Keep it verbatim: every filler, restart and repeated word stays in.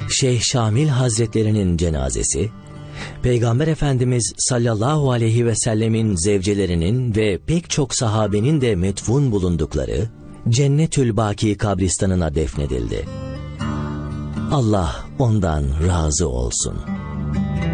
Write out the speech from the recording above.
Şeyh Şamil Hazretlerinin cenazesi, Peygamber Efendimiz sallallahu aleyhi ve sellemin zevcelerinin ve pek çok sahabenin de metfun bulundukları Cennetül Baki kabristanına defnedildi. Allah ondan razı olsun.